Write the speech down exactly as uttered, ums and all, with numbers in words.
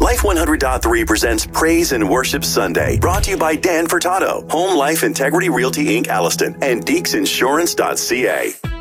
Life one hundred point three presents Praise and Worship Sunday, brought to you by Dan Furtado, Home Life Integrity Realty Incorporated. Alliston, and Deeks Insurance dot C A.